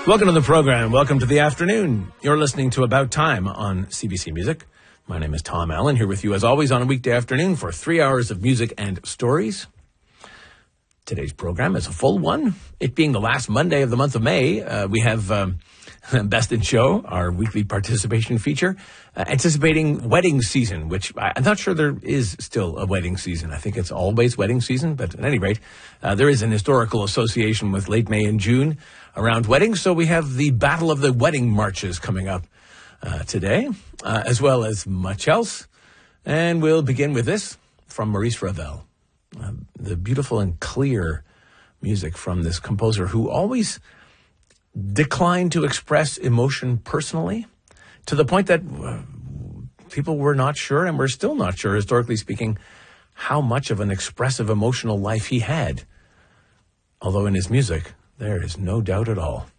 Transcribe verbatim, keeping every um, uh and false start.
Welcome to the program. Welcome to the afternoon. You're listening to About Time on C B C Music. My name is Tom Allen, here with you as always on a weekday afternoon for three hours of music and stories. Today's program is a full one. It being the last Monday of the month of May, uh, we have um, Best in Show, our weekly participation feature, uh, anticipating wedding season, which I, I'm not sure there is still a wedding season. I think it's always wedding season, but at any rate, uh, there is an historical association with late May and June around weddings, so we have the Battle of the Wedding Marches coming up uh, today, uh, as well as much else. And we'll begin with this from Maurice Ravel. Uh, the beautiful and clear music from this composer who always declined to express emotion personally, to the point that uh, people were not sure, and we're still not sure, historically speaking, how much of an expressive emotional life he had. Although in his music, there is no doubt at all.